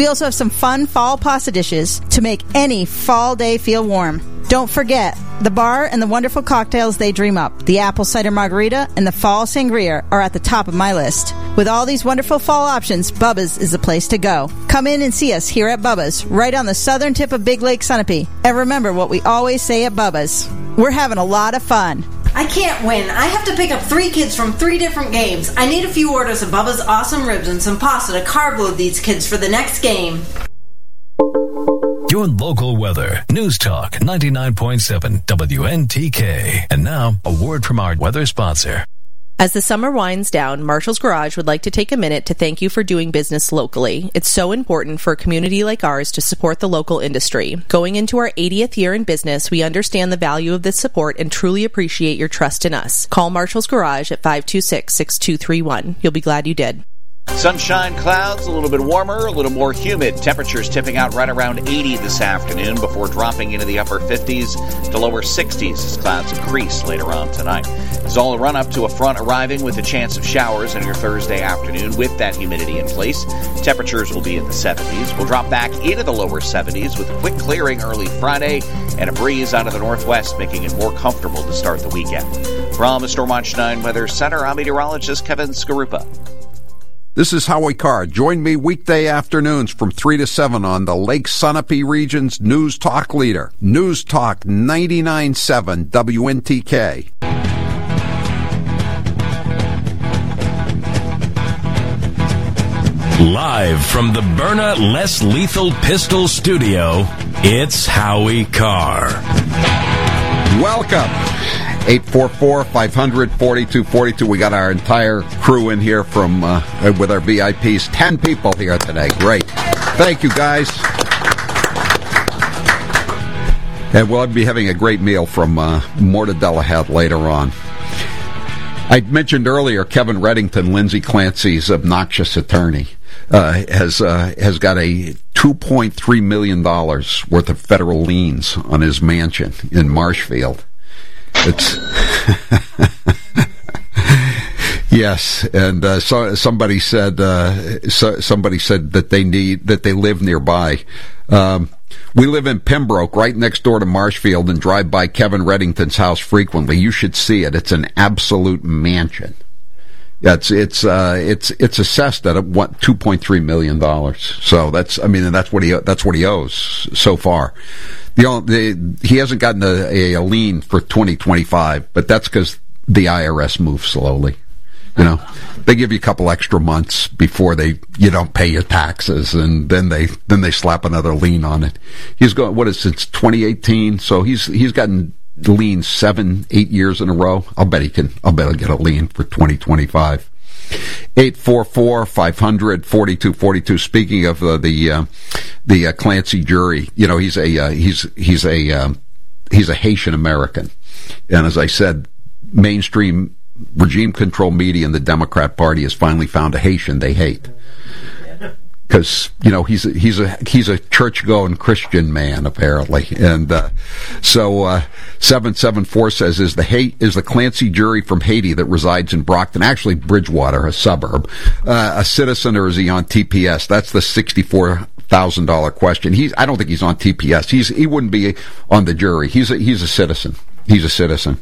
We also have some fun fall pasta dishes to make any fall day feel warm. Don't forget, the bar and the wonderful cocktails they dream up, the apple cider margarita and the fall sangria, are at the top of my list. With all these wonderful fall options, Bubba's is the place to go. Come in and see us here at Bubba's, right on the southern tip of Big Lake Sunapee. And remember what we always say at Bubba's: we're having a lot of fun. I can't win. I have to pick up 3 kids from 3 different games. I need a few orders of Bubba's awesome ribs and some pasta to carb load these kids for the next game. Your local weather. News Talk 99.7 WNTK. And now, a word from our weather sponsor. As the summer winds down, Marshall's Garage would like to take a minute to thank you for doing business locally. It's so important for a community like ours to support the local industry. Going into our 80th year in business, we understand the value of this support and truly appreciate your trust in us. Call Marshall's Garage at 526-6231. You'll be glad you did. Sunshine, clouds, a little bit warmer, a little more humid. Temperatures tipping out right around 80 this afternoon before dropping into the upper 50s to lower 60s as clouds increase later on tonight. It's all a run-up to a front arriving with a chance of showers in your Thursday afternoon with that humidity in place. Temperatures will be in the 70s. We'll drop back into the lower 70s with a quick clearing early Friday and a breeze out of the northwest, making it more comfortable to start the weekend. From the Storm Watch 9 Weather Center, I'm meteorologist Kevin Skarupa. This is Howie Carr. Join me weekday afternoons from 3 to 7 on the Lake Sunapee region's News Talk leader, News Talk 99.7 WNTK. Live from the Byrna Less Lethal Pistol Studio, it's Howie Carr. Welcome. 844-500-4242. We got our entire crew in here from with our VIPs. 10 people here today. Great. Thank you, guys. And we'll be having a great meal from Mortadella Hat later on. I mentioned earlier Kevin Reddington, Lindsay Clancy's obnoxious attorney, has got a $2.3 million worth of federal liens on his mansion in Marshfield. It's yes, and so somebody said that they live nearby. We live in Pembroke, right next door to Marshfield, and drive by Kevin Reddington's house frequently. You should see it. It's an absolute mansion. Yeah, it's assessed at $2.3 million. So that's what he owes so far. He hasn't gotten a lien for 2025, but that's because the IRS moves slowly. You know, they give you a couple extra months before you don't pay your taxes, and then they slap another lien on it. He's going since 2018, so he's gotten liens 7-8 years in a row. I'll bet he'll get a lien for 2025. 844-500-4242. Speaking of the Clancy jury, you know, he's a Haitian American, and as I said, mainstream regime control media and the Democrat Party has finally found a Haitian they hate. Because, you know, he's a church-going Christian man, apparently. And so 774 says, is the Clancy jury from Haiti that resides in Brockton, actually Bridgewater, a suburb, a citizen, or is he on TPS? That's the $64,000 question. I don't think he's on TPS. He wouldn't be on the jury. He's a citizen. He's a citizen.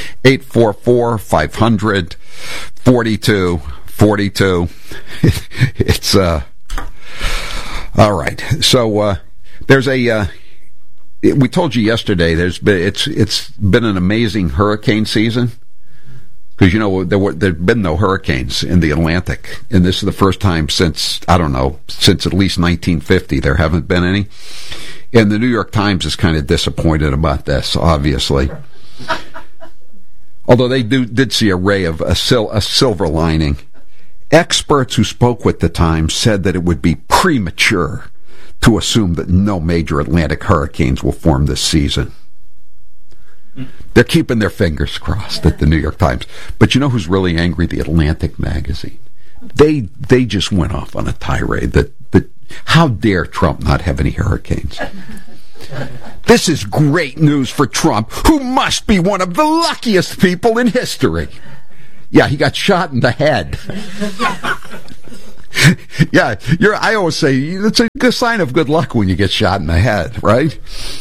844-500-4242. It's all right. So there's we told you yesterday. It's been an amazing hurricane season, because you know there've been no hurricanes in the Atlantic, and this is the first time since at least 1950 there haven't been any. And the New York Times is kind of disappointed about this, obviously. Although they did see a ray of a silver lining. Experts who spoke with the Times said that it would be premature to assume that no major Atlantic hurricanes will form this season. They're keeping their fingers crossed at the New York Times. But you know who's really angry? The Atlantic magazine. They just went off on a tirade that how dare Trump not have any hurricanes? This is great news for Trump, who must be one of the luckiest people in history. Yeah, he got shot in the head. Yeah, I always say it's a good sign of good luck when you get shot in the head, right?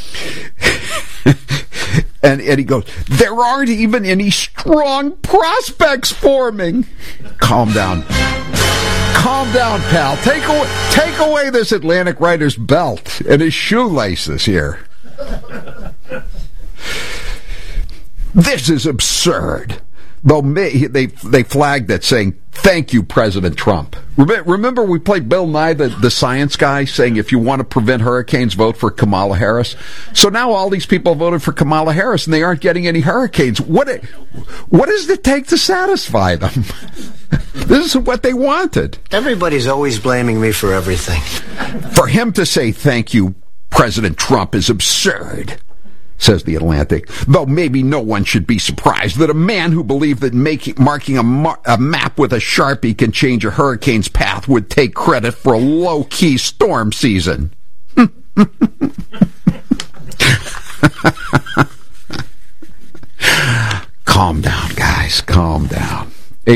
And he goes, there aren't even any strong prospects forming. Calm down. Calm down, pal. Take away this Atlantic writer's belt and his shoelaces here. This is absurd. Though they flagged it saying, thank you, President Trump. Remember we played Bill Nye, the science guy, saying if you want to prevent hurricanes, vote for Kamala Harris. So now all these people voted for Kamala Harris and they aren't getting any hurricanes. What does it take to satisfy them? This is what they wanted. Everybody's always blaming me for everything. For him to say thank you, President Trump, is absurd, says The Atlantic, though maybe no one should be surprised that a man who believed that marking a map with a Sharpie can change a hurricane's path would take credit for a low-key storm season. Calm down, guys. Calm down.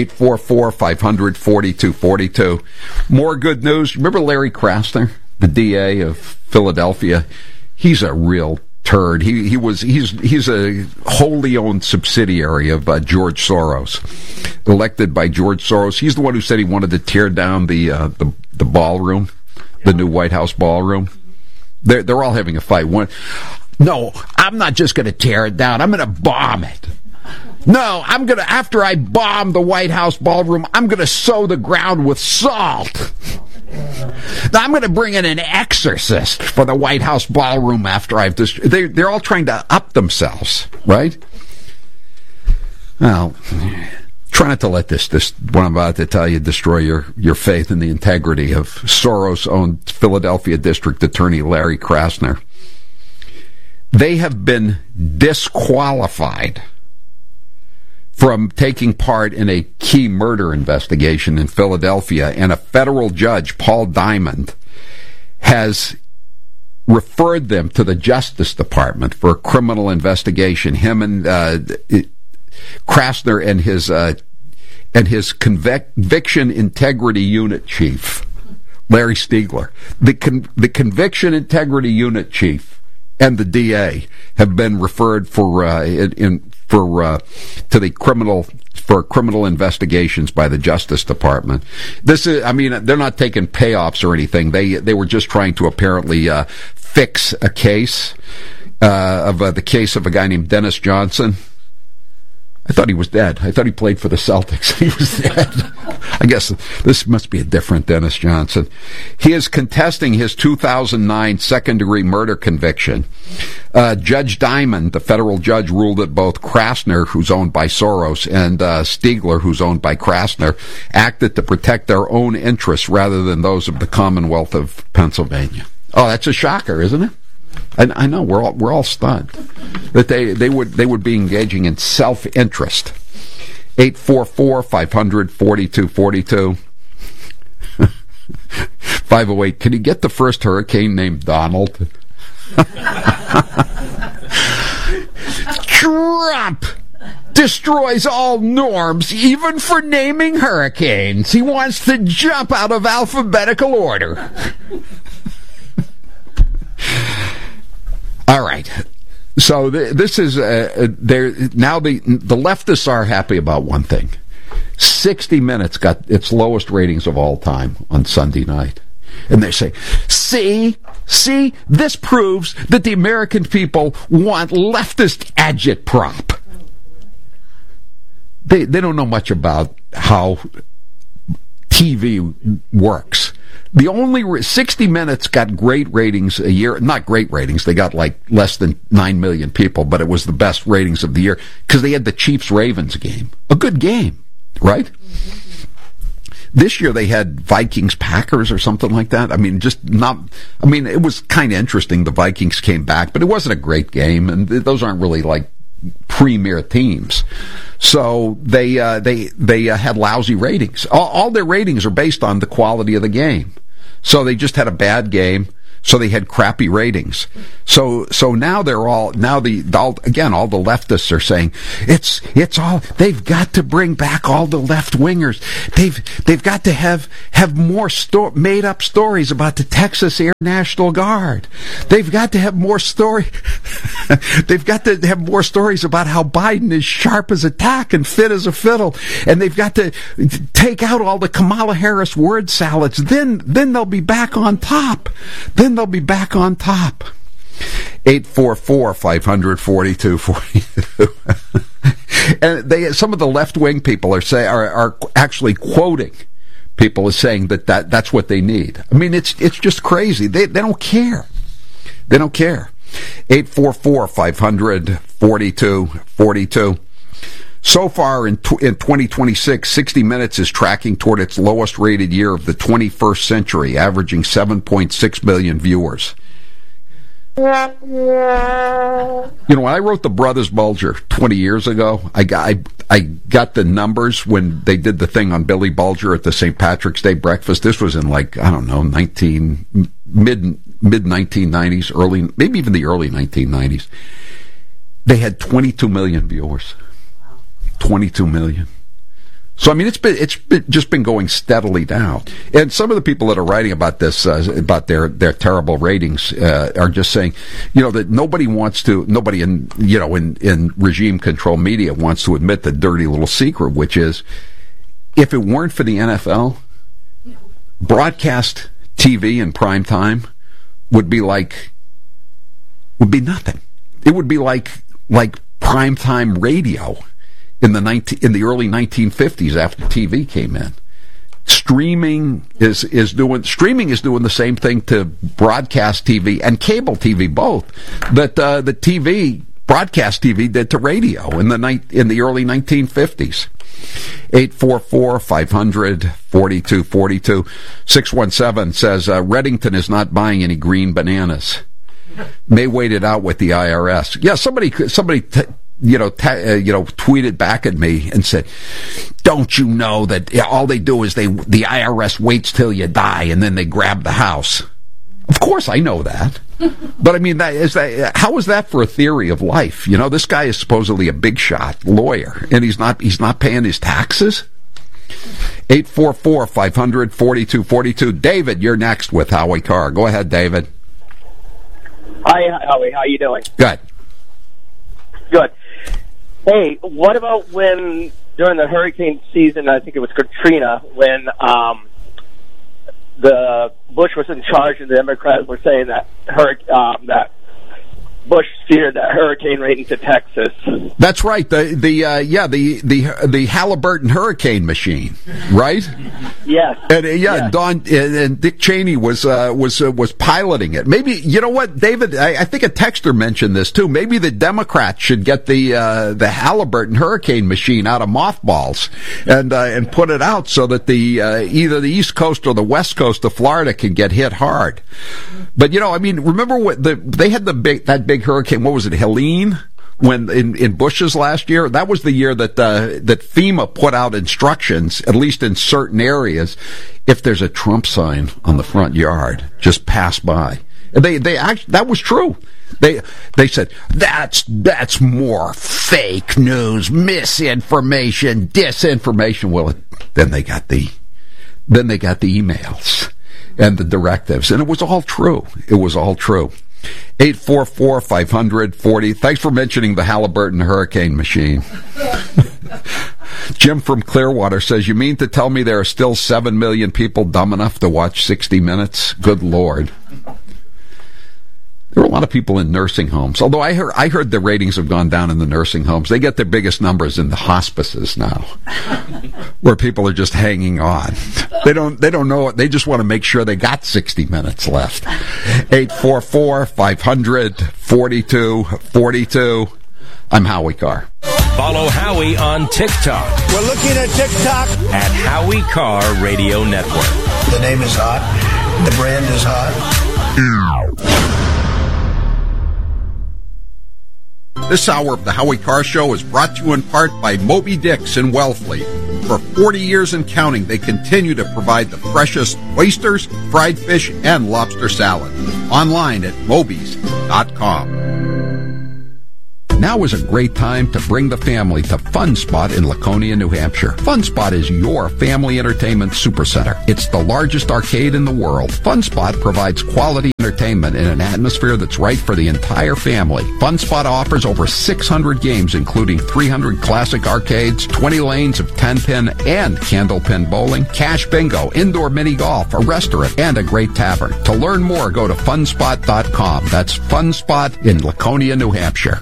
844-500-4242. More good news. Remember Larry Krasner, the DA of Philadelphia? He's a real turd. He's a wholly owned subsidiary of George Soros, elected by George Soros. He's the one who said he wanted to tear down the ballroom, the new White House ballroom. They're all having a fight. No, I'm not just going to tear it down. I'm going to bomb it. No, after I bomb the White House ballroom, I'm going to sow the ground with salt. Now, I'm going to bring in an exorcist for the White House ballroom after I've they're all trying to up themselves, right? Well, try not to let this what I'm about to tell you destroy your faith in the integrity of Soros-owned Philadelphia District Attorney Larry Krasner. They have been disqualified from taking part in a key murder investigation in Philadelphia, and a federal judge, Paul Diamond, has referred them to the Justice Department for a criminal investigation. Him and Krasner and his conviction integrity unit chief, Larry Stiegler, the conviction integrity unit chief, and the DA have been referred to the criminal investigations by the Justice Department. They're not taking payoffs or anything. They were just trying to apparently fix a case of the case of a guy named Dennis Johnson. I thought he was dead. I thought he played for the Celtics. He was dead. I guess this must be a different Dennis Johnson. He is contesting his 2009 second-degree murder conviction. Judge Diamond, the federal judge, ruled that both Krasner, who's owned by Soros, and Stiegler, who's owned by Krasner, acted to protect their own interests rather than those of the Commonwealth of Pennsylvania. Oh, that's a shocker, isn't it? I know we're all stunned that they would be engaging in self-interest. 844-500-4242. 508. Can you get the first hurricane named Donald? Trump destroys all norms, even for naming hurricanes. He wants to jump out of alphabetical order. All right. So this is now the leftists are happy about one thing. 60 Minutes got its lowest ratings of all time on Sunday night. And they say, see, this proves that the American people want leftist agitprop. They don't know much about how TV works. The only 60 Minutes got great ratings a year. Not great ratings. They got like less than 9 million people, but it was the best ratings of the year because they had the Chiefs-Ravens game. A good game, right? This year they had Vikings-Packers or something like that. It was kind of interesting. The Vikings came back, but it wasn't a great game, and those aren't really like premier teams. So they had lousy ratings. All their ratings are based on the quality of the game. So they just had a bad game. so they had crappy ratings. So now all the leftists are saying it's all, they've got to bring back all the left wingers. They've got to have more made up stories about the Texas Air National Guard. They've got to have more They've got to have more stories about how Biden is sharp as a tack and fit as a fiddle. And they've got to take out all the Kamala Harris word salads. Then they'll be back on top. 844-500-4242. And some of the left-wing people are actually quoting people as saying that's what they need. I mean, it's just crazy. They don't care. They don't care. 844-500-4242. So far in 2026, 60 Minutes is tracking toward its lowest rated year of the 21st century, averaging 7.6 million viewers. You know, when I wrote The Brothers Bulger 20 years ago, I got the numbers when they did the thing on Billy Bulger at the St. Patrick's Day breakfast. This was in mid-1990s, maybe even the early 1990s. They had 22 million viewers. 22 million. So I mean, it's been going steadily down. And some of the people that are writing about this, about their terrible ratings, are just saying, that nobody in regime control media wants to admit the dirty little secret, which is, if it weren't for the NFL, broadcast TV in prime time would be nothing. It would be like primetime radio in the early 1950s after TV came in. Streaming is doing the same thing to broadcast TV and cable TV both that the broadcast TV did to radio in the early 1950s. 844-500-4242. 617 says Reddington is not buying any green bananas. May wait it out with the IRS. Yeah, somebody tweeted back at me and said, "Don't you know that all they do is the IRS waits till you die and then they grab the house?" Of course, I know that, but I mean, how is that for a theory of life? This guy is supposedly a big shot lawyer, and he's not paying his taxes. 844-500-4242. David, you're next with Howie Carr. Go ahead, David. Hi, Howie. How you doing? Good. Good. Hey, what about when, during the hurricane season, I think it was Katrina, when the Bush was in charge and the Democrats were saying that Bush steered that hurricane right into Texas. That's right. The Halliburton hurricane machine, right? Yes. And yes. Don and Dick Cheney was piloting it. Maybe, you know what, David? I think a texter mentioned this too. Maybe the Democrats should get the Halliburton hurricane machine out of mothballs and put it out so that either the East Coast or the West Coast of Florida can get hit hard. But remember what they had that big hurricane? What was it, Helene? When in Bush's last year, that was the year that FEMA put out instructions, at least in certain areas, if there's a Trump sign on the front yard, just pass by. And that was true. They said that's more fake news, misinformation, disinformation. Well, then they got the emails and the directives, and it was all true. 844-500-40. Thanks for mentioning the Halliburton hurricane machine. Jim from Clearwater says, "You mean to tell me there are still 7 million people dumb enough to watch 60 Minutes? Good Lord." There are a lot of people in nursing homes. Although I heard the ratings have gone down in the nursing homes. They get their biggest numbers in the hospices now, where people are just hanging on. They don't know it. They just want to make sure they got 60 minutes left. 844-500-4242. I'm Howie Carr. Follow Howie on TikTok. We're looking at TikTok at Howie Carr Radio Network. The name is hot. The brand is hot. This hour of the Howie Carr Show is brought to you in part by Moby Dix in Wellfleet. For 40 years and counting, they continue to provide the freshest oysters, fried fish, and lobster salad. Online at mobies.com. Now is a great time to bring the family to Fun Spot in Laconia, New Hampshire. Fun Spot is your family entertainment supercenter. It's the largest arcade in the world. Fun Spot provides quality entertainment in an atmosphere that's right for the entire family. Fun Spot offers over 600 games, including 300 classic arcades, 20 lanes of 10-pin and candlepin bowling, cash bingo, indoor mini golf, a restaurant, and a great tavern. To learn more, go to funspot.com. That's Fun Spot in Laconia, New Hampshire.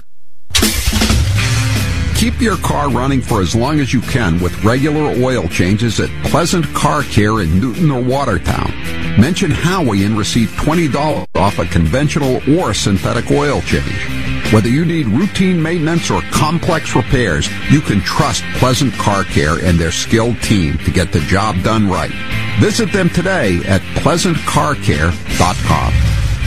Keep your car running for as long as you can with regular oil changes at Pleasant Car Care in Newton or Watertown. Mention Howie and receive $20 off a conventional or synthetic oil change. Whether you need routine maintenance or complex repairs, you can trust Pleasant Car Care and their skilled team to get the job done right. Visit them today at pleasantcarcare.com.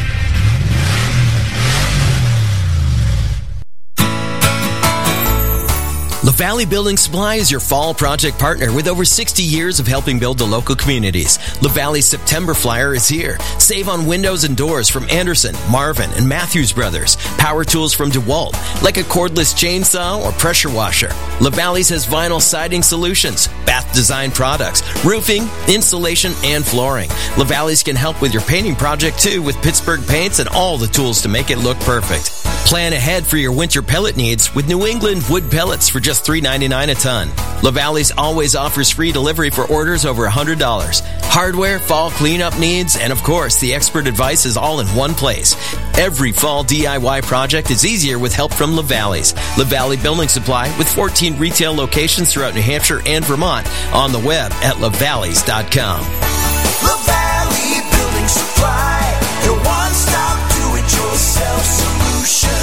LaValley Building Supply is your fall project partner with over 60 years of helping build the local communities. LaValley's September Flyer is here. Save on windows and doors from Anderson, Marvin, and Matthews Brothers. Power tools from DeWalt, like a cordless chainsaw or pressure washer. LaValley's has vinyl siding solutions, bath design products, roofing, insulation, and flooring. LaValley's can help with your painting project too with Pittsburgh paints and all the tools to make it look perfect. Plan ahead for your winter pellet needs with New England wood pellets for just $3.99 a ton. LaValley's always offers free delivery for orders over $100. Hardware, fall cleanup needs, and of course, the expert advice is all in one place. Every fall DIY project is easier with help from LaValley's. LaValley Building Supply with 14 retail locations throughout New Hampshire and Vermont. On the web at lavalleys.com. LaValley Building Supply, your one-stop do-it-yourself solution.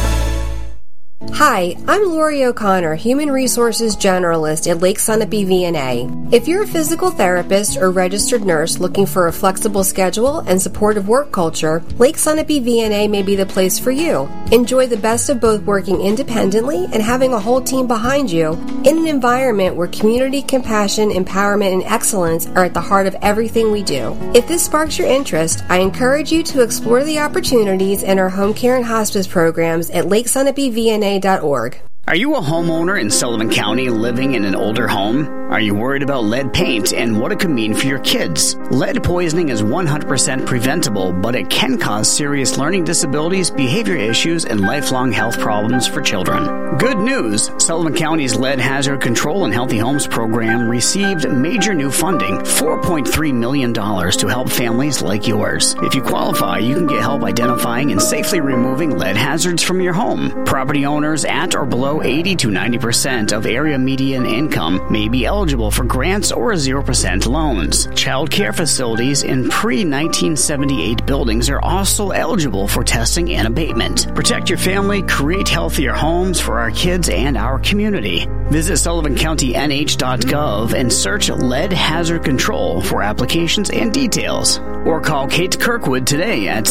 Hi, I'm Lori O'Connor, Human Resources Generalist at Lake Sunapee VNA. If you're a physical therapist or registered nurse looking for a flexible schedule and supportive work culture, Lake Sunapee VNA may be the place for you. Enjoy the best of both working independently and having a whole team behind you in an environment where community, compassion, empowerment, and excellence are at the heart of everything we do. If this sparks your interest, I encourage you to explore the opportunities in our home care and hospice programs at lakesunapeevna.org. Are you a homeowner in Sullivan County living in an older home? Are you worried about lead paint and what it could mean for your kids? Lead poisoning is 100% preventable, but it can cause serious learning disabilities, behavior issues, and lifelong health problems for children. Good news! Sullivan County's Lead Hazard Control and Healthy Homes program received major new funding, $4.3 million, to help families like yours. If you qualify, you can get help identifying and safely removing lead hazards from your home. Property owners at or below 80 to 90% of area median income may be eligible for grants or 0% loans. Child care facilities in pre-1978 buildings are also eligible for testing and abatement. Protect your family, create healthier homes for our kids and our community. Visit SullivanCountyNH.gov and search Lead Hazard Control for applications and details. Or call Kate Kirkwood today at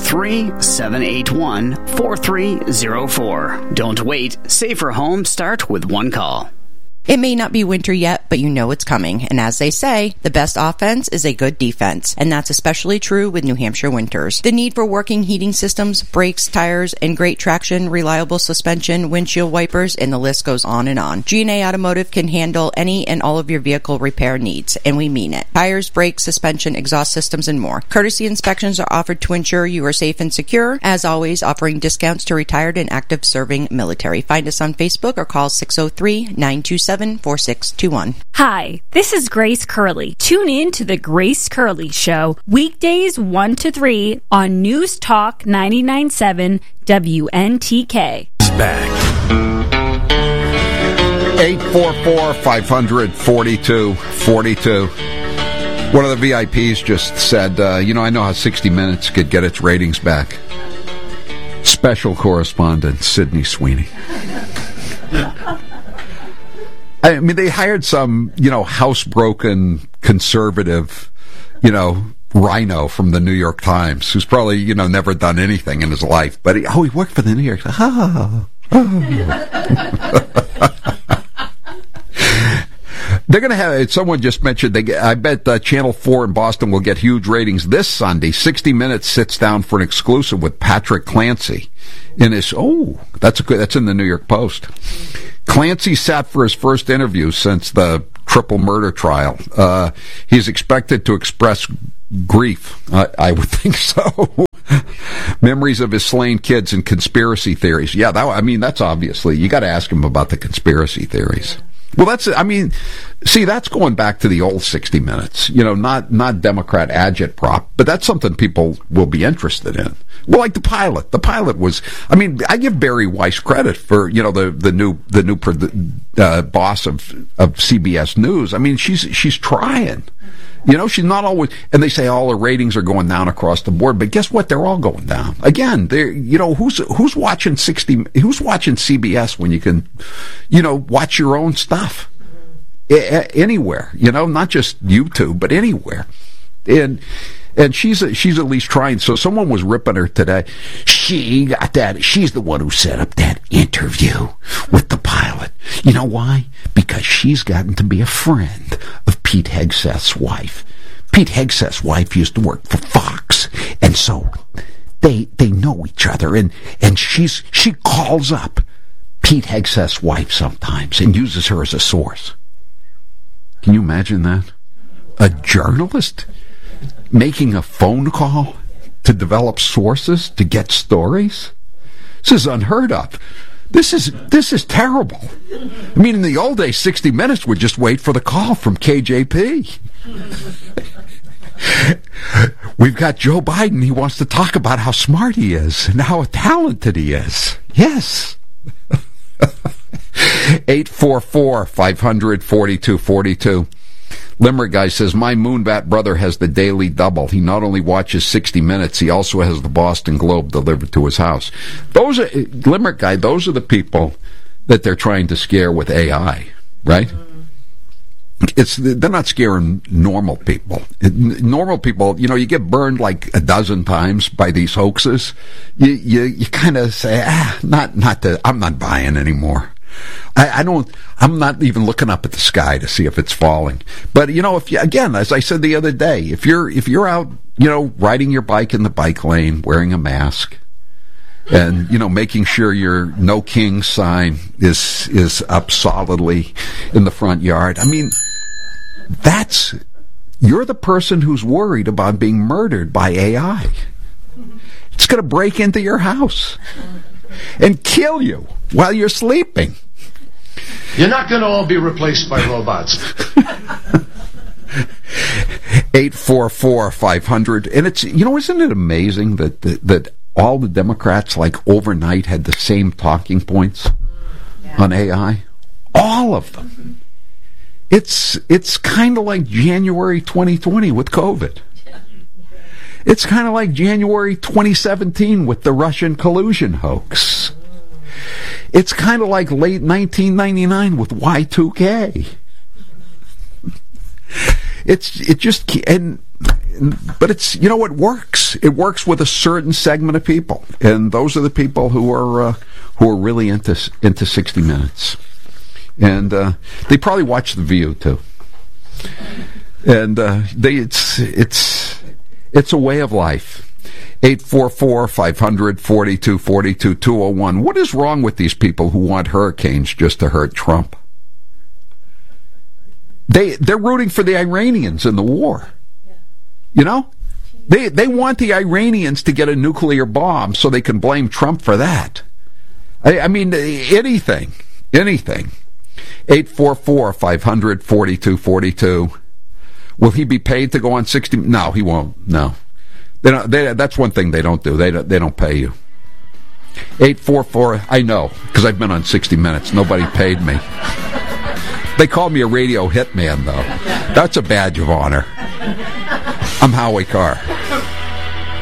603-781-4304. Don't wait. Safer homes start with one call. It may not be winter yet, but you know it's coming. And as they say, the best offense is a good defense. And that's especially true with New Hampshire winters. The need for working heating systems, brakes, tires, and great traction, reliable suspension, windshield wipers, and the list goes on and on. G&A Automotive can handle any and all of your vehicle repair needs, and we mean it. Tires, brakes, suspension, exhaust systems, and more. Courtesy inspections are offered to ensure you are safe and secure. As always, offering discounts to retired and active serving military. Find us on Facebook or call 603-927-4621. Hi, this is Grace Curley. Tune in to The Grace Curley Show, weekdays 1 to 3 on News Talk 99.7 WNTK. Back. 844-500-4242. One of the VIPs just said, I know how 60 Minutes could get its ratings back. Special correspondent Sydney Sweeney. I mean, they hired some, housebroken conservative, rhino from the New York Times, who's probably, never done anything in his life. But he worked for the New York Times. They're going to have, someone just mentioned, I bet Channel 4 in Boston will get huge ratings this Sunday. 60 Minutes sits down for an exclusive with Patrick Clancy in his, that's in the New York Post. Clancy sat for his first interview since the triple murder trial. He's expected to express grief. I would think so. Memories of his slain kids and conspiracy theories. Yeah, that's obviously, you got to ask him about the conspiracy theories. Well, that's going back to the old 60 Minutes, not Democrat agitprop, but that's something people will be interested in. Well, like the pilot. The pilot was, I give Barry Weiss credit for, the new boss of CBS News. She's trying. She's not always, and they say all her ratings are going down across the board, but guess what? They're all going down. Again, who's watching CBS when you can, watch your own stuff anywhere, not just YouTube, but anywhere. And she's at least trying. So someone was ripping her today. She got that. She's the one who set up that interview with the pilot. You know why? Because she's gotten to be a friend of Pete Hegseth's wife. Pete Hegseth's wife used to work for Fox, and so they know each other. And she calls up Pete Hegseth's wife sometimes and uses her as a source. Can you imagine that? A journalist making a phone call to develop sources to get stories? This is unheard of. This is terrible. In the old days, 60 Minutes would just wait for the call from KJP. We've got Joe Biden. He wants to talk about how smart he is and how talented he is. Yes. 844-500-4242. Limerick guy says, my Moonbat brother has the Daily Double. He not only watches 60 Minutes, he also has the Boston Globe delivered to his house. Limerick guy, those are the people that they're trying to scare with AI, right? They're not scaring normal people. Normal people, you get burned like a dozen times by these hoaxes. You kind of say, I'm not buying anymore. I'm not even looking up at the sky to see if it's falling. But, again, as I said the other day, if you're out, riding your bike in the bike lane, wearing a mask, and, making sure your No King sign is up solidly in the front yard, you're the person who's worried about being murdered by AI. It's going to break into your house and kill you while you're sleeping. You're not going to all be replaced by robots. 844-500. And it's, isn't it amazing that all the Democrats, overnight, had the same talking points on AI? All of them. It's kind of like January 2020 with COVID. It's kind of like January 2017 with the Russian collusion hoax. It's kind of like late 1999 with Y2K. But it's, it works. It works with a certain segment of people, and those are the people who are really into 60 Minutes, and they probably watch The View too, and it's a way of life. 844-500-4242, 201. What is wrong with these people who want hurricanes just to hurt Trump? They're rooting for the Iranians in the war. They want the Iranians to get a nuclear bomb so they can blame Trump for that. Anything. 844-500-4242. Will he be paid to go on 60? No, he won't. No. That's one thing they don't do. They don't pay you. 844. I know, because I've been on 60 Minutes. Nobody paid me. They call me a radio hitman, though. That's a badge of honor. I'm Howie Carr.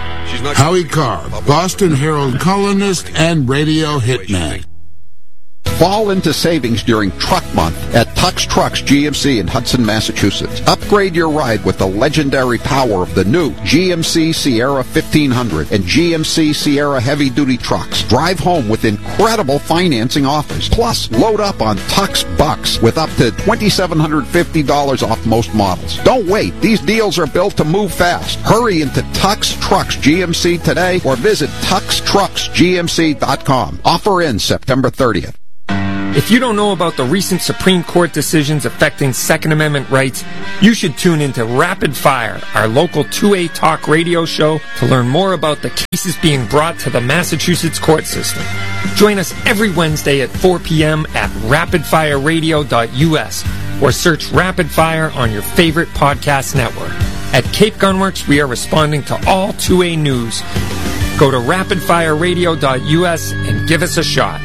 Howie Carr, Boston Herald columnist and radio hitman. Fall into savings during Truck Month at Tux Trucks GMC in Hudson, Massachusetts. Upgrade your ride with the legendary power of the new GMC Sierra 1500 and GMC Sierra heavy-duty trucks. Drive home with incredible financing offers. Plus, load up on Tux Bucks with up to $2,750 off most models. Don't wait. These deals are built to move fast. Hurry into Tux Trucks GMC today or visit TuxTrucksGMC.com. Offer ends September 30th. If you don't know about the recent Supreme Court decisions affecting Second Amendment rights, you should tune into Rapid Fire, our local 2A talk radio show, to learn more about the cases being brought to the Massachusetts court system. Join us every Wednesday at 4 p.m. at rapidfireradio.us or search Rapid Fire on your favorite podcast network. At Cape Gunworks, we are responding to all 2A news. Go to rapidfireradio.us and give us a shot.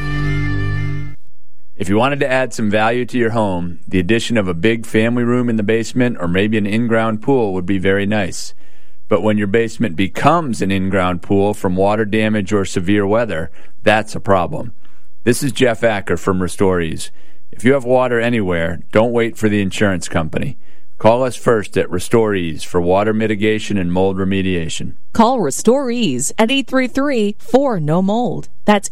If you wanted to add some value to your home, the addition of a big family room in the basement or maybe an in-ground pool would be very nice. But when your basement becomes an in-ground pool from water damage or severe weather, that's a problem. This is Jeff Acker from Restorees. If you have water anywhere, don't wait for the insurance company. Call us first at Restorees for water mitigation and mold remediation. Call Restorees at 833-4-NO-MOLD. That's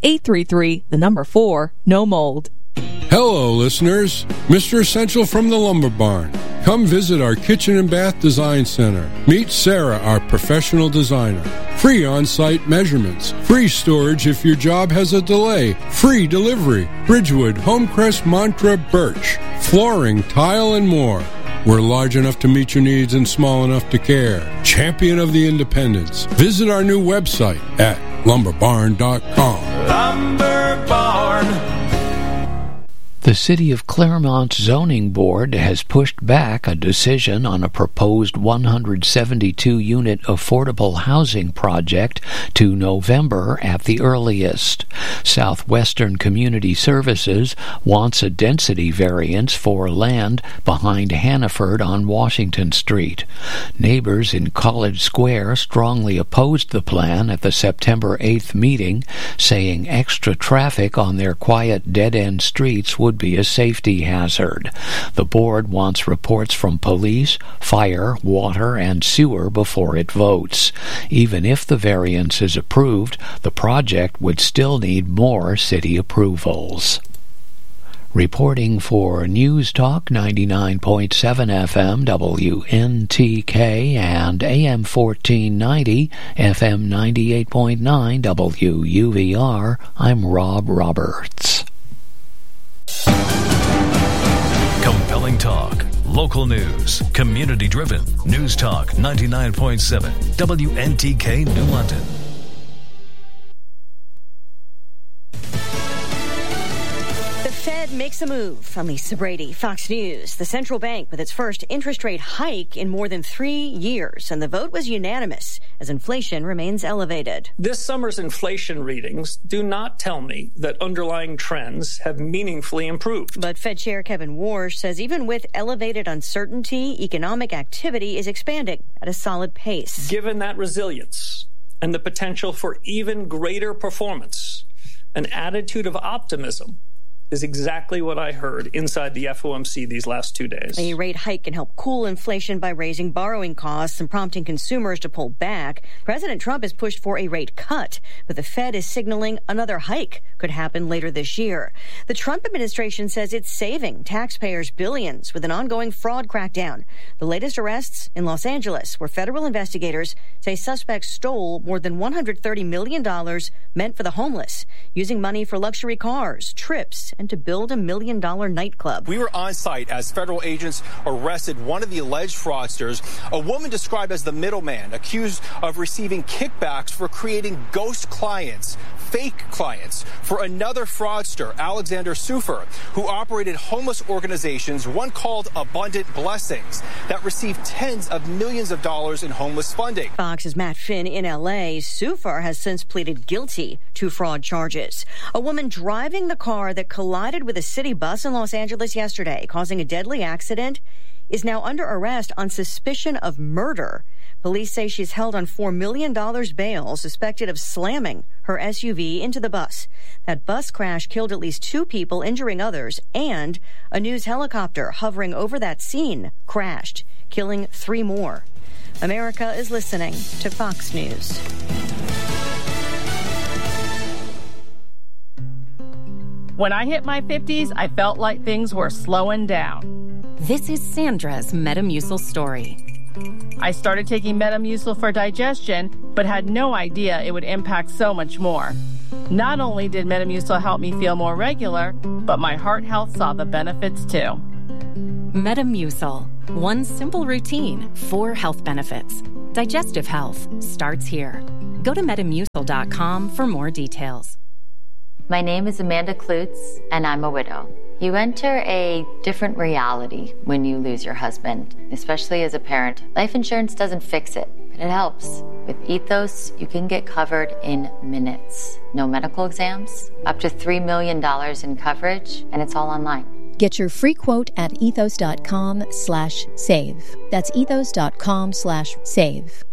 833-4-NO-MOLD. Hello, listeners. Mr. Essential from the Lumber Barn. Come visit our Kitchen and Bath Design Center. Meet Sarah, our professional designer. Free on-site measurements. Free storage if your job has a delay. Free delivery. Bridgewood, Homecrest, Mantra, Birch. Flooring, tile, and more. We're large enough to meet your needs and small enough to care. Champion of the independents. Visit our new website at lumberbarn.com. Lumber Barn. The City of Claremont Zoning Board has pushed back a decision on a proposed 172-unit affordable housing project to November at the earliest. Southwestern Community Services wants a density variance for land behind Hannaford on Washington Street. Neighbors in College Square strongly opposed the plan at the September 8th meeting, saying extra traffic on their quiet dead-end streets would be a safety hazard. The board wants reports from police, fire, water, and sewer before it votes. Even if the variance is approved, the project would still need more city approvals. Reporting for News Talk 99.7 FM WNTK and AM 1490 FM 98.9 WUVR, I'm Rob Roberts. Compelling talk, local news, community-driven. News Talk 99.7 WNTK New London. The Fed makes a move. I'm Lisa Brady, Fox News. The central bank with its first interest rate hike in more than 3 years, and the vote was unanimous as inflation remains elevated. This summer's inflation readings do not tell me that underlying trends have meaningfully improved. But Fed Chair Kevin Warsh says even with elevated uncertainty, economic activity is expanding at a solid pace. Given that resilience and the potential for even greater performance, an attitude of optimism is exactly what I heard inside the FOMC these last 2 days. A rate hike can help cool inflation by raising borrowing costs and prompting consumers to pull back. President Trump has pushed for a rate cut, but the Fed is signaling another hike could happen later this year. The Trump administration says it's saving taxpayers billions with an ongoing fraud crackdown. The latest arrests in Los Angeles, where federal investigators say suspects stole more than $130 million meant for the homeless, using money for luxury cars, trips, and to build $1 million nightclub. We were on site as federal agents arrested one of the alleged fraudsters, a woman described as the middleman, accused of receiving kickbacks for creating ghost clients, fake clients, for another fraudster, Alexander Sufer, who operated homeless organizations, one called Abundant Blessings, that received tens of millions of dollars in homeless funding. Fox's Matt Finn in L.A. Sufer has since pleaded guilty to fraud charges. A woman driving the car that collided with a city bus in Los Angeles yesterday, causing a deadly accident, is now under arrest on suspicion of murder. Police say she's held on $4 million bail, suspected of slamming her SUV into the bus. That bus crash killed at least 2 people, injuring others, and a news helicopter hovering over that scene crashed, killing 3 more. America is listening to Fox News. When I hit my 50s, I felt like things were slowing down. This is Sandra's Metamucil story. I started taking Metamucil for digestion, but had no idea it would impact so much more. Not only did Metamucil help me feel more regular, but my heart health saw the benefits too. Metamucil. One simple routine, 4 health benefits. Digestive health starts here. Go to Metamucil.com for more details. My name is Amanda Klutz, and I'm a widow. You enter a different reality when you lose your husband, especially as a parent. Life insurance doesn't fix it, but it helps. With Ethos, you can get covered in minutes. No medical exams, up to $3 million in coverage, and it's all online. Get your free quote at ethos.com/save. That's ethos.com/save.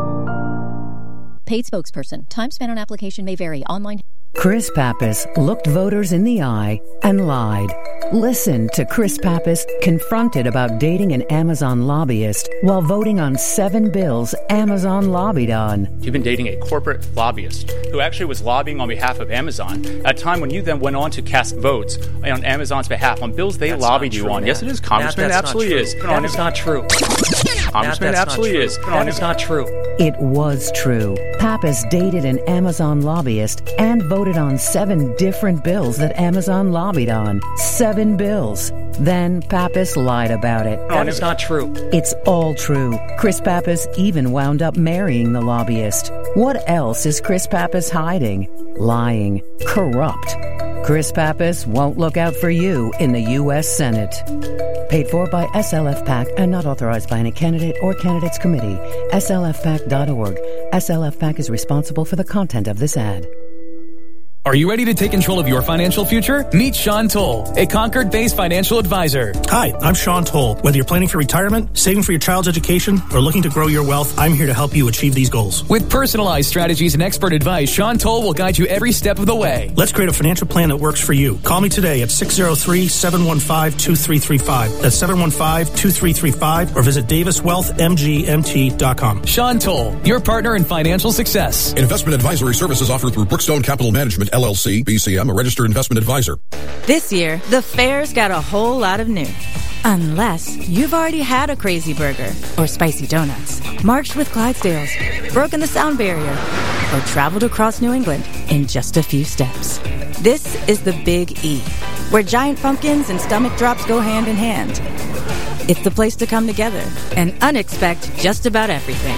Paid spokesperson. Time spent on application may vary. Online. Chris Pappas looked voters in the eye and lied. Listen to Chris Pappas confronted about dating an Amazon lobbyist while voting on 7 bills Amazon lobbied on. You've been dating a corporate lobbyist who actually was lobbying on behalf of Amazon at a time when you then went on to cast votes on Amazon's behalf on bills they lobbied you on. Matt. Yes, it is, Congressman. It absolutely is. That is not true. Congressman, absolutely is. That is not true. It was true. Pappas dated an Amazon lobbyist and voted on 7 different bills that Amazon lobbied on. 7 bills. Then Pappas lied about it. That is not true. It's all true. Chris Pappas even wound up marrying the lobbyist. What else is Chris Pappas hiding? Lying. Corrupt. Chris Pappas won't look out for you in the U.S. Senate. Paid for by SLF PAC and not authorized by any candidate or candidates committee. SLFPAC.org. SLF PAC is responsible for the content of this ad. Are you ready to take control of your financial future? Meet Sean Toll, a Concord-based financial advisor. Hi, I'm Sean Toll. Whether you're planning for retirement, saving for your child's education, or looking to grow your wealth, I'm here to help you achieve these goals. With personalized strategies and expert advice, Sean Toll will guide you every step of the way. Let's create a financial plan that works for you. Call me today at 603-715-2335. That's 715-2335, or visit DavisWealthMGMT.com. Sean Toll, your partner in financial success. Investment advisory services offered through Brookstone Capital Management, LLC, BCM, a registered investment advisor. This year, the fair's got a whole lot of new. Unless you've already had a crazy burger, or spicy donuts, marched with Clydesdales, broken the sound barrier, or traveled across New England in just a few steps. This is the Big E, where giant pumpkins and stomach drops go hand in hand. It's the place to come together and unexpect just about everything.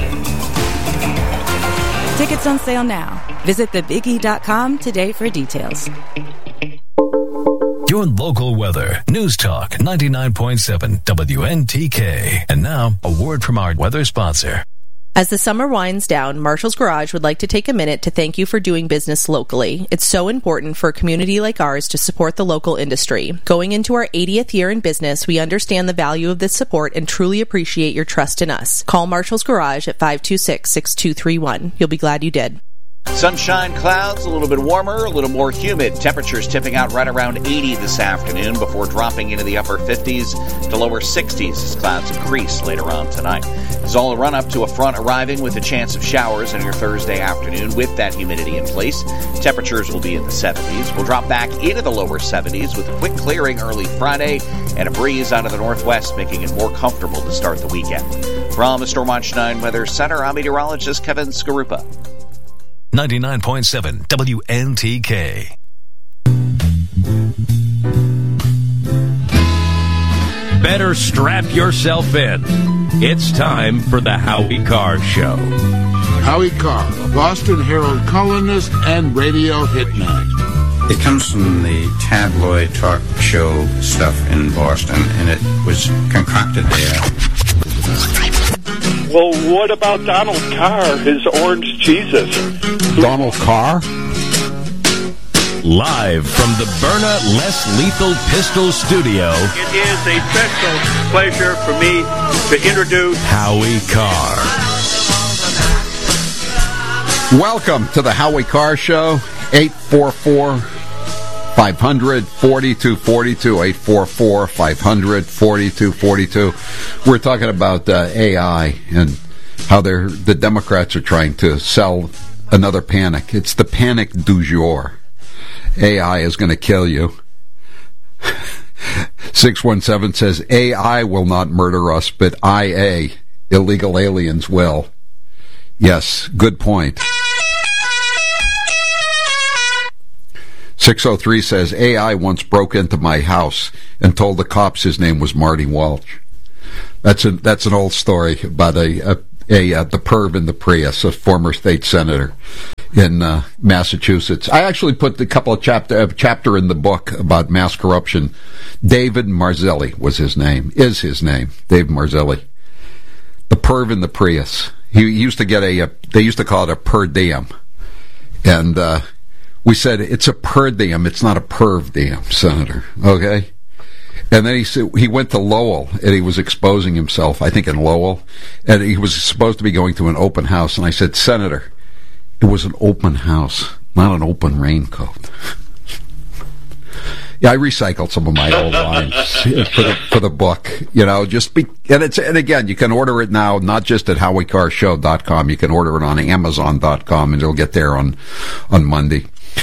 Tickets on sale now. Visit thebige.com today for details. Your local weather. News Talk 99.7 WNTK. And now, a word from our weather sponsor. As the summer winds down, Marshall's Garage would like to take a minute to thank you for doing business locally. It's so important for a community like ours to support the local industry. Going into our 80th year in business, we understand the value of this support and truly appreciate your trust in us. Call Marshall's Garage at 526-6231. You'll be glad you did. Sunshine, clouds, a little bit warmer, a little more humid. Temperatures tipping out right around 80 this afternoon before dropping into the upper 50s to lower 60s as clouds increase later on tonight. There's all a run-up to a front arriving with a chance of showers on your Thursday afternoon with that humidity in place. Temperatures will be in the 70s. We'll drop back into the lower 70s with a quick clearing early Friday and a breeze out of the northwest, making it more comfortable to start the weekend. From the Storm Watch 9 Weather Center, I'm meteorologist Kevin Skarupa. 99.7 WNTK. Better strap yourself in. It's time for the Howie Carr Show. Howie Carr, a Boston Herald columnist and radio hitman. It comes from the tabloid talk show stuff in Boston, and it was concocted there. Well, what about Donald Carr, his orange Jesus? Donald Carr? Live from the Byrna Less Lethal Pistol Studio, it is a special pleasure for me to introduce Howie Carr. Welcome to the Howie Carr Show. 844-500-4242. 844-500-4242. We're talking about AI and how the Democrats are trying to sell another panic. It's the panic du jour. AI is going to kill you. 617 says, AI will not murder us, but IA, illegal aliens, will. Yes, good point. 603 says, AI once broke into my house and told the cops his name was Marty Walsh. That's an old story about the perv in the Prius, a former state senator in Massachusetts. I actually put a couple of chapter in the book about mass corruption. David Marzilli was his name, is his name, Dave Marzilli. The perv in the Prius. He used to get they used to call it a per diem. And we said, it's a per diem, it's not a perv diem, Senator. Okay? And then he went to Lowell, and he was exposing himself, I think in Lowell, and he was supposed to be going to an open house. And I said, Senator, it was an open house, not an open raincoat. Yeah, I recycled some of my old lines for the book. And again, you can order it now, not just at HowieCarShow.com. You can order it on Amazon.com, and it'll get there on Monday.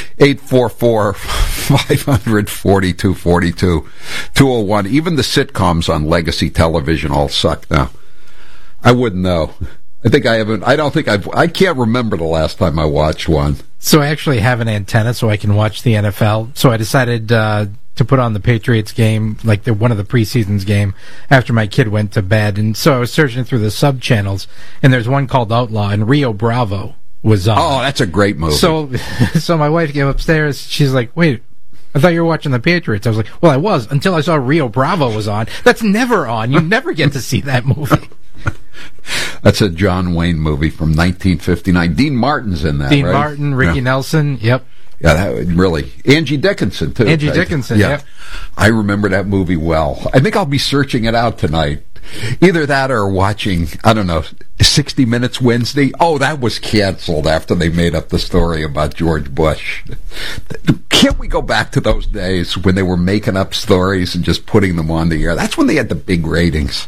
844-500-4242. 201. Even the sitcoms on legacy television all suck now. I wouldn't know. I can't remember the last time I watched one. So I actually have an antenna so I can watch the NFL. So I decided to put on the Patriots game, like one of the preseasons game, after my kid went to bed. And so I was searching through the sub channels, and there's one called Outlaw, and Rio Bravo was on. Oh, that's a great movie. So my wife came upstairs. She's like, "Wait, I thought you were watching the Patriots." I was like, "Well, I was until I saw Rio Bravo was on." That's never on. You never get to see that movie. That's a John Wayne movie from 1959. Dean Martin's in that, Dean right? Martin, Ricky Nelson, yep. Yeah, that really. Angie Dickinson, too. Angie Dickinson, yeah. Yep. I remember that movie well. I think I'll be searching it out tonight. Either that or watching, 60 Minutes Wednesday. Oh, that was canceled after they made up the story about George Bush. Can't we go back to those days when they were making up stories and just putting them on the air? That's when they had the big ratings.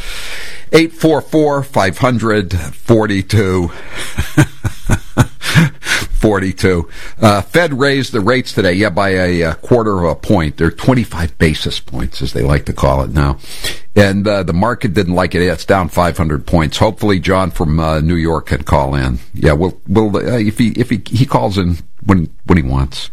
844-500-42. 42. Fed raised the rates today, by a quarter of a point. They're 25 basis points, as they like to call it now. And the market didn't like it. It's down 500 points. Hopefully, John from New York can call in. Yeah, we'll if he calls in when he wants.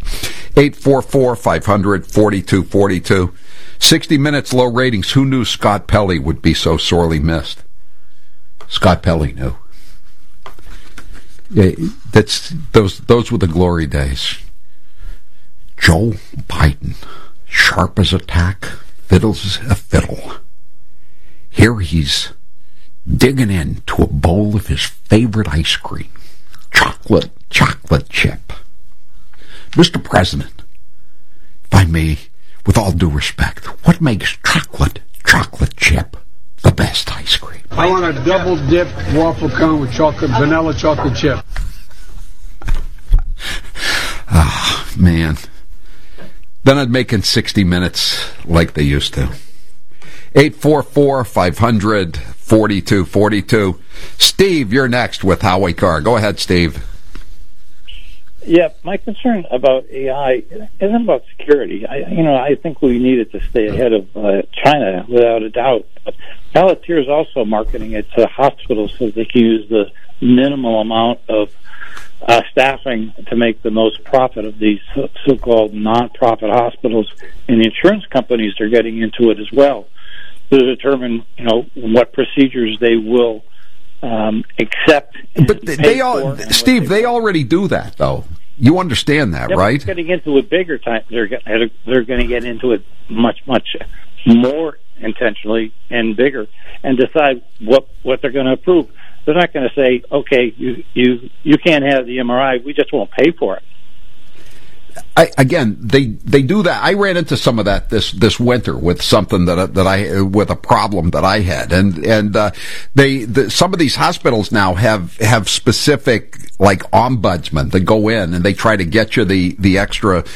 844-500-4242. 60 Minutes low ratings. Who knew Scott Pelley would be so sorely missed? Scott Pelley knew. Yeah, those were the glory days. Joe Biden, sharp as a tack, fiddles as a fiddle. Here he's digging into a bowl of his favorite ice cream, chocolate chip. Mr. President, if I may, with all due respect, what makes chocolate chip the best ice cream? I want a double dip waffle cone with vanilla chocolate chip. Ah, man. Then I'd make in 60 Minutes like they used to. 844-500-4242. Steve, you're next with Howie Carr. Go ahead, Steve. Yeah, my concern about AI isn't about security. I think we needed to stay ahead of China without a doubt. But Palantir is also marketing it to hospitals so they can use the minimal amount of staffing to make the most profit of these so-called non-profit hospitals, and the insurance companies are getting into it as well to determine, what procedures they will accept. But they already do that, though. You understand that, right? They're getting into it bigger time. They're going to get into it much more intentionally and bigger, and decide what they're going to approve. They're not going to say, okay, you can't have the MRI. We just won't pay for it. They do that. I ran into some of that this winter with something with a problem that I had, and some of these hospitals now have specific like ombudsmen that go in and they try to get you the extra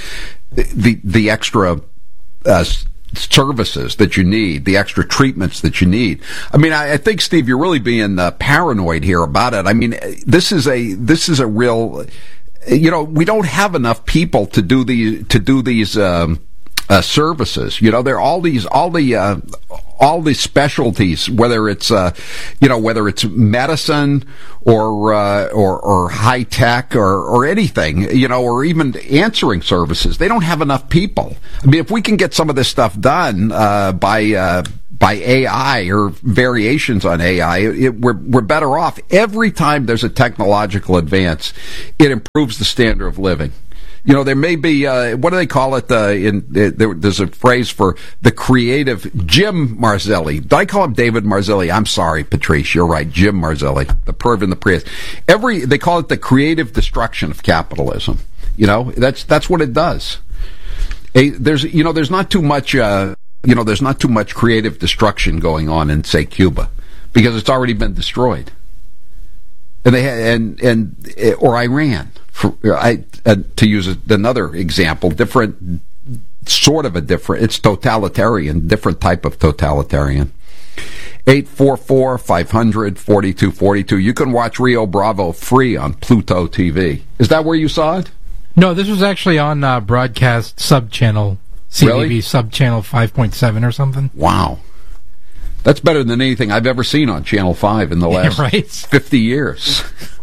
services that you need, the extra treatments that you need. I mean, I think, Steve, you're really being paranoid here about it. I mean, this is a real. We don't have enough people to do these services. There are all these specialties, whether it's medicine or high tech or anything, or even answering services. They don't have enough people. I mean, if we can get some of this stuff done by AI or variations on AI, we're better off. Every time there's a technological advance, it improves the standard of living. There may be, what do they call it? There's a phrase for the creative Jim Marzilli. Did I call him David Marzilli? I'm sorry, Patrice. You're right. Jim Marzilli, the perv and the Prius. They call it the creative destruction of capitalism. That's what it does. There's not too much, there's not too much creative destruction going on in, say, Cuba, because it's already been destroyed. And or Iran, to use another example, it's totalitarian, different type of totalitarian. 844-500-4242. You can watch Rio Bravo free on Pluto TV. Is that where you saw it? No, this was actually on broadcast sub-channel. CTV really? Sub-channel 5.7 or something. Wow. That's better than anything I've ever seen on Channel 5 in the last 50 years.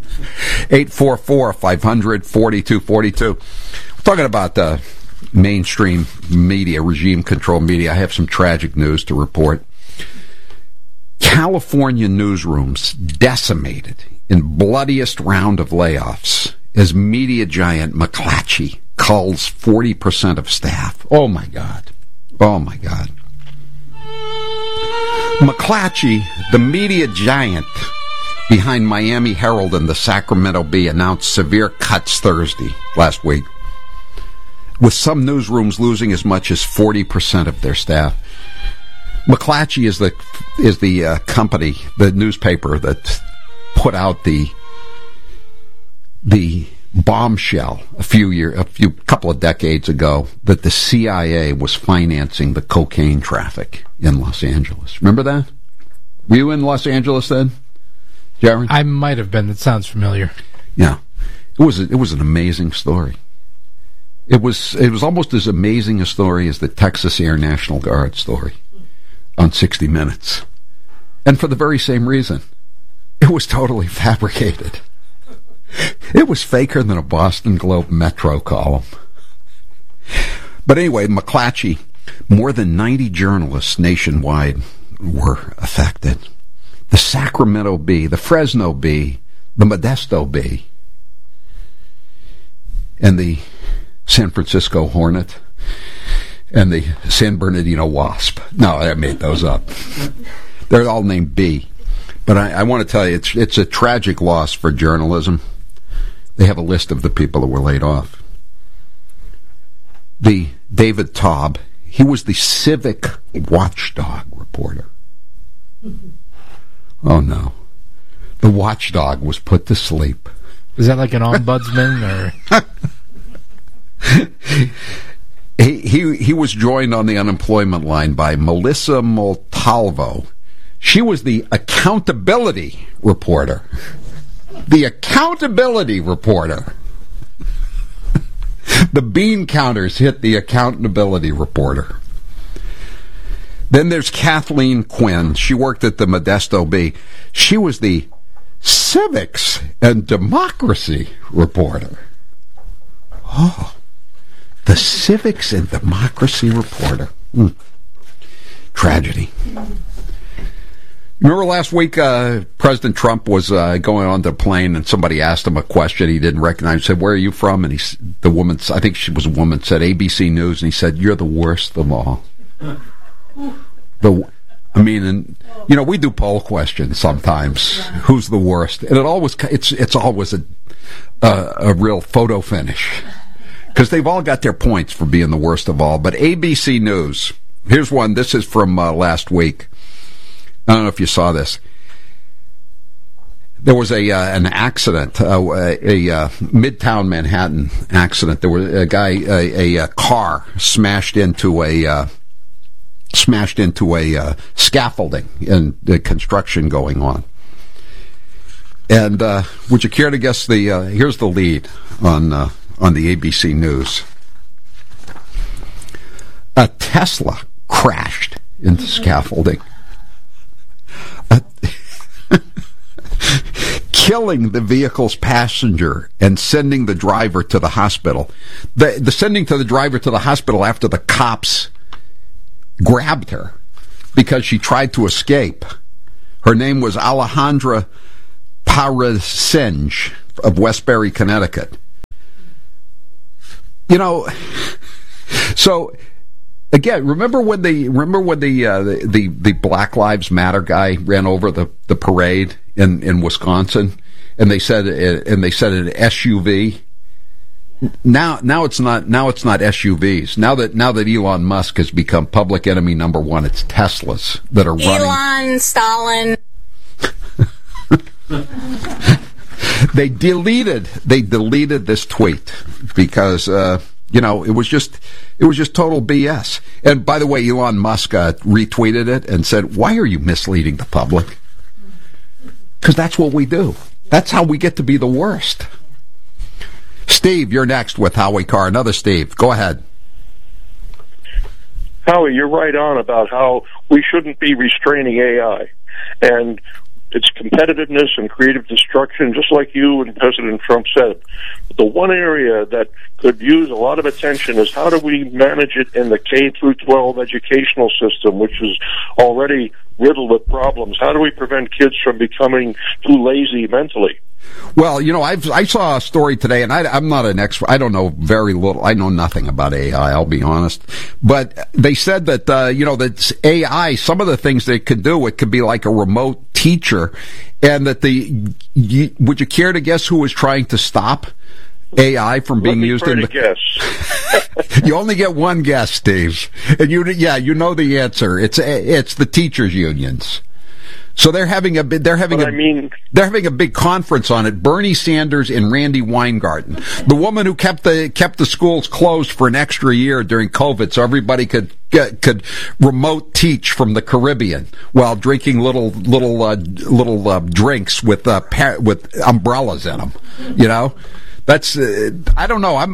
844-500-4242. We're talking about mainstream media, regime-controlled media. I have some tragic news to report. California newsrooms decimated in bloodiest round of layoffs as media giant McClatchy culls 40% of staff. Oh, my God. McClatchy, the media giant behind Miami Herald and the Sacramento Bee, announced severe cuts last week, with some newsrooms losing as much as 40% of their staff. McClatchy is the company, the newspaper that put out the bombshell a couple of decades ago that the CIA was financing the cocaine traffic in Los Angeles. Remember that? Were you in Los Angeles then, Jared? I might have been. That sounds familiar. Yeah, it was an amazing story. It was almost as amazing a story as the Texas Air National Guard story on 60 Minutes, and for the very same reason, it was totally fabricated. It was faker than a Boston Globe Metro column. But anyway, McClatchy, more than 90 journalists nationwide were affected. The Sacramento Bee, the Fresno Bee, the Modesto Bee, and the San Francisco Hornet, and the San Bernardino Wasp. No, I made those up. They're all named Bee. But I want to tell you, it's a tragic loss for journalism. They have a list of the people that were laid off. The David Taub, he was the civic watchdog reporter. Oh no. The watchdog was put to sleep. Is that like an ombudsman or? He was joined on the unemployment line by Melissa Montalvo. She was the accountability reporter. The accountability reporter. The bean counters hit the accountability reporter. Then there's Kathleen Quinn. She worked at the Modesto Bee. She was the civics and democracy reporter. Oh, the civics and democracy reporter. Tragedy. Remember last week, President Trump was going on the plane, and somebody asked him a question he didn't recognize. He said, "Where are you from?" And the woman, I think she was a woman, said ABC News, and he said, "You're the worst of all." We do poll questions sometimes. Who's the worst? And it's always a real photo finish. because they've all got their points for being the worst of all. But ABC News, here's one. This is from last week. I don't know if you saw this. There was an accident, a Midtown Manhattan accident. There was a guy, a car smashed into a scaffolding and the construction going on. And would you care to guess here's the lead on the ABC News. A Tesla crashed into scaffolding, killing the vehicle's passenger and sending the driver to the hospital. The sending to the driver to the hospital after the cops grabbed her because she tried to escape. Her name was Alejandra Parasenj of Westbury, Connecticut. You know, so again, remember when the Black Lives Matter guy ran over the parade in Wisconsin, and they said an SUV. Now it's not SUVs. Now that Elon Musk has become public enemy number one, it's Teslas that are running. Elon, Stalin. They deleted this tweet because it was just total BS. And by the way, Elon Musk retweeted it and said, "Why are you misleading the public?" Because that's what we do. That's how we get to be the worst. Steve, you're next with Howie Carr. Another Steve. Go ahead. Howie, you're right on about how we shouldn't be restraining AI. And its competitiveness and creative destruction, just like you and President Trump said. But the one area that could use a lot of attention is how do we manage it in the K-12 educational system, which is already riddled with problems. How do we prevent kids from becoming too lazy mentally? Well, I saw a story today, and I'm not an expert. I don't know very little. I know nothing about AI, I'll be honest. But they said that, that AI, some of the things they could do, it could be like a remote teacher, and that would you care to guess who was trying to stop AI from being used in the... guess. You only get one guess, Steve. And you know the answer. It's the teachers' unions. So they're having a big conference on it. Bernie Sanders and Randy Weingarten, the woman who kept the schools closed for an extra year during COVID, so everybody could remote teach from the Caribbean while drinking little drinks with umbrellas in them. That's I don't know.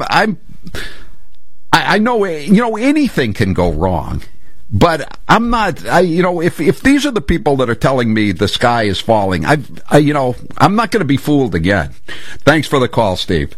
I know anything can go wrong. But I'm not, if these are the people that are telling me the sky is falling, I'm not going to be fooled again. Thanks for the call, Steve.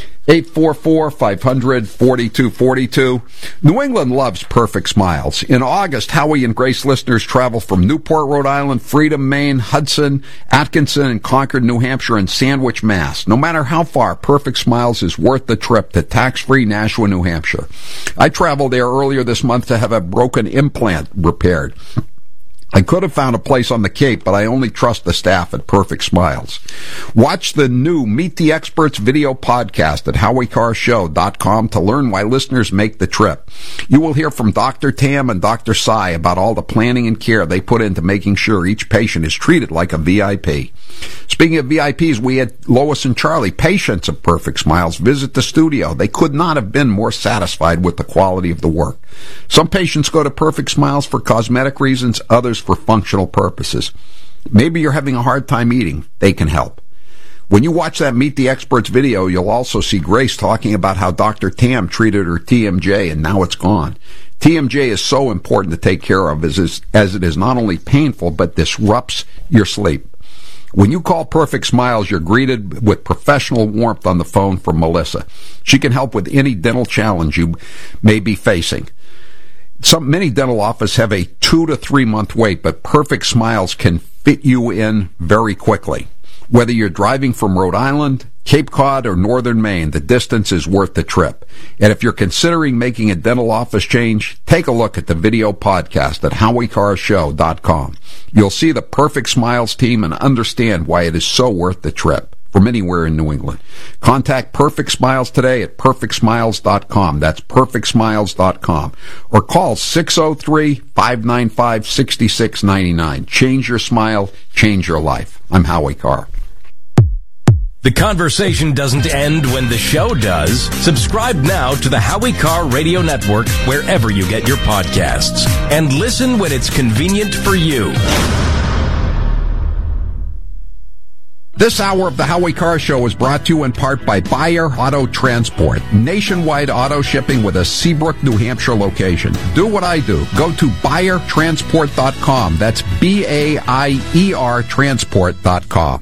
844-500-4242. New England loves perfect smiles. In August, Howie and Grace listeners travel from Newport, Rhode Island, Freedom, Maine, Hudson, Atkinson, and Concord, New Hampshire, and Sandwich, Mass. No matter how far, Perfect Smiles is worth the trip to tax-free Nashua, New Hampshire. I traveled there earlier this month to have a broken implant repaired. I could have found a place on the Cape, but I only trust the staff at Perfect Smiles. Watch the new Meet the Experts video podcast at HowieCarrShow.com to learn why listeners make the trip. You will hear from Dr. Tam and Dr. Sai about all the planning and care they put into making sure each patient is treated like a VIP. Speaking of VIPs, we had Lois and Charlie, patients of Perfect Smiles, visit the studio. They could not have been more satisfied with the quality of the work. Some patients go to Perfect Smiles for cosmetic reasons, others for functional purposes. Maybe you're having a hard time eating. They can help. When you watch that Meet the Experts video, you'll also see Grace talking about how Dr. Tam treated her TMJ and now it's gone. TMJ is so important to take care of as it is not only painful but disrupts your sleep. When you call Perfect Smiles, you're greeted with professional warmth on the phone from Melissa. She can help with any dental challenge you may be facing. Many dental offices have a 2 to 3 month wait, but Perfect Smiles can fit you in very quickly. Whether you're driving from Rhode Island, Cape Cod, or northern Maine, the distance is worth the trip. And if you're considering making a dental office change, take a look at the video podcast at HowieCarrShow.com. You'll see the Perfect Smiles team and understand why it is so worth the trip. from anywhere in New England. Contact Perfect Smiles today at perfectsmiles.com. That's perfectsmiles.com. Or call 603-595-6699. Change your smile, change your life. I'm Howie Carr. The conversation doesn't end when the show does. Subscribe now to the Howie Carr Radio Network wherever you get your podcasts. And listen when it's convenient for you. This hour of the Howie Carr Show is brought to you in part by Bayer Auto Transport. Nationwide auto shipping with a Seabrook, New Hampshire location. Do what I do. Go to BayerTransport.com. That's BAIER Transport.com.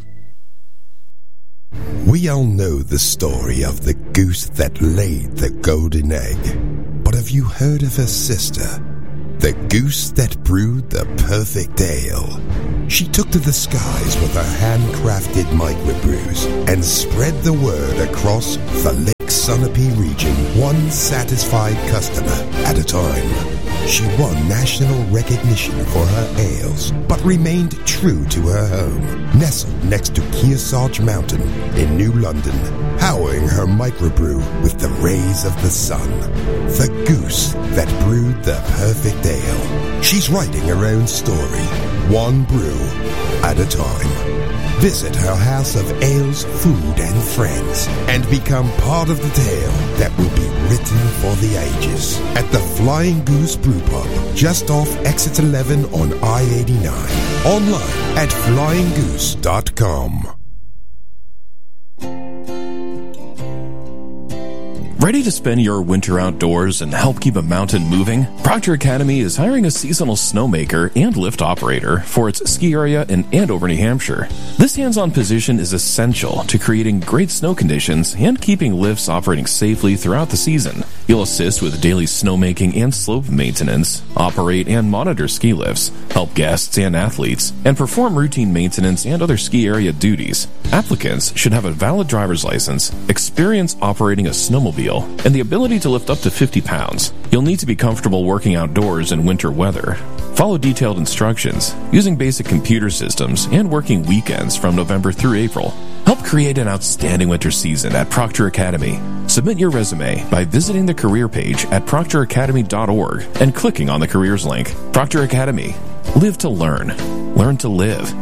We all know the story of the goose that laid the golden egg. But have you heard of her sister? The goose that brewed the perfect ale. She took to the skies with her handcrafted microbrews and spread the word across the Lake Sunapee region, one satisfied customer at a time. She won national recognition for her ales, but remained true to her home, nestled next to Kearsarge Mountain in New London, powering her microbrew with the rays of the sun. The goose that brewed the perfect ale. She's writing her own story, one brew at a time. Visit her house of ales, food, and friends, and become part of the tale that will be written for the ages at the Flying Goose Brew Pub, just off Exit 11 on I-89. Online at flyinggoose.com. Ready to spend your winter outdoors and help keep a mountain moving? Proctor Academy is hiring a seasonal snowmaker and lift operator for its ski area in Andover, New Hampshire. This hands-on position is essential to creating great snow conditions and keeping lifts operating safely throughout the season. You'll assist with daily snowmaking and slope maintenance, operate and monitor ski lifts, help guests and athletes, and perform routine maintenance and other ski area duties. Applicants should have a valid driver's license, experience operating a snowmobile, and the ability to lift up to 50 pounds. You'll need to be comfortable working outdoors in winter weather. Follow detailed instructions, using basic computer systems, and working weekends from November through April. Help create an outstanding winter season at Proctor Academy. Submit your resume by visiting the career page at proctoracademy.org and clicking on the careers link. Proctor Academy. Live to learn. Learn to live.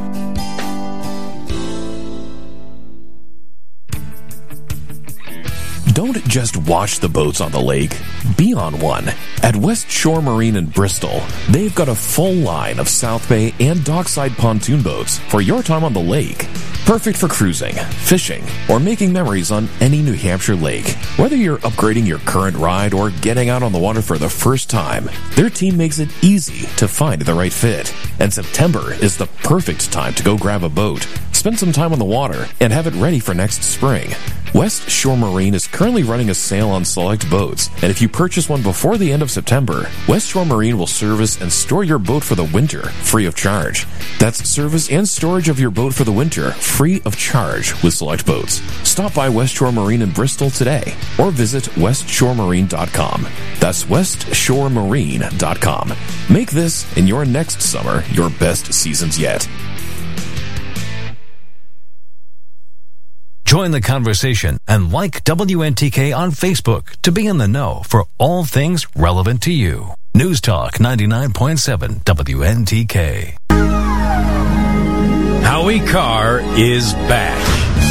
Don't just watch the boats on the lake. Be on one. At West Shore Marine in Bristol, they've got a full line of South Bay and dockside pontoon boats for your time on the lake. Perfect for cruising, fishing, or making memories on any New Hampshire lake. Whether you're upgrading your current ride or getting out on the water for the first time, their team makes it easy to find the right fit. And September is the perfect time to go grab a boat, spend some time on the water, and have it ready for next spring. West Shore Marine is currently running a sale on select boats, and if you purchase one before the end of September, West Shore Marine will service and store your boat for the winter, free of charge. That's service and storage of your boat for the winter, free of charge with select boats. Stop by West Shore Marine in Bristol today, or visit westshoremarine.com. That's westshoremarine.com. Make this and your next summer your best seasons yet. Join the conversation and like WNTK on Facebook to be in the know for all things relevant to you. News Talk 99.7 WNTK. Howie Carr is back.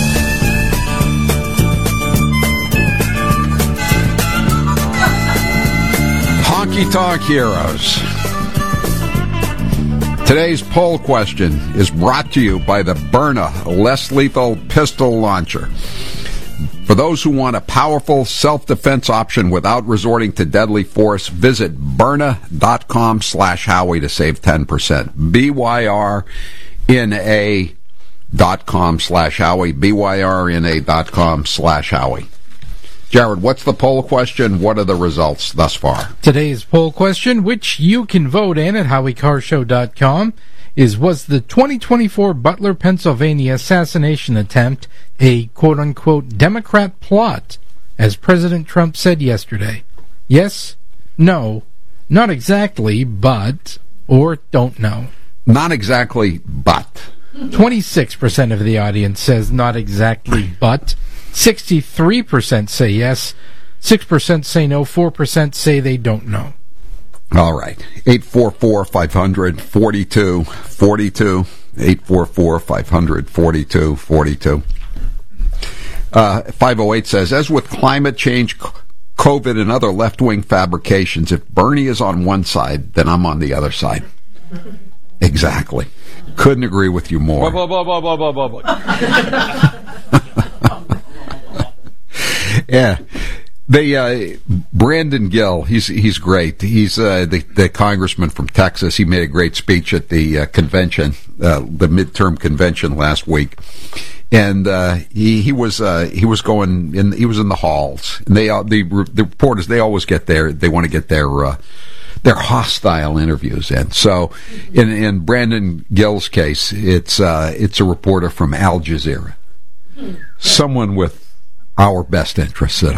Honky Tonk Heroes. Today's poll question is brought to you by the Byrna less lethal pistol launcher. For those who want a powerful self-defense option without resorting to deadly force, visit Byrna.com/Howie to save 10%. BYRNA.com/Howie. BYRNA.com/Howie. Jared, what's the poll question? What are the results thus far? Today's poll question, which you can vote in at HowieCarrshow.com, is: was the 2024 Butler, Pennsylvania assassination attempt a quote-unquote Democrat plot, as President Trump said yesterday? Yes, no, not exactly, but, or don't know. Not exactly, but. 26% of the audience says not exactly, but 63% say yes, 6% say no, 4% say they don't know. All right. 844-500-4242. 844-500-4242. 508 says, as with climate change, COVID, and other left-wing fabrications, if Bernie is on one side, then I'm on the other side. Exactly. Couldn't agree with you more. Blah, blah, blah, blah, blah, blah, blah. Yeah. Brandon Gill, he's great. He's the congressman from Texas. He made a great speech at the convention, the midterm convention last week, and he was going in. He was in the halls, and the reporters, they always get there. They want to get their hostile interviews in. So, in Brandon Gill's case, it's a reporter from Al Jazeera, someone with our best interests at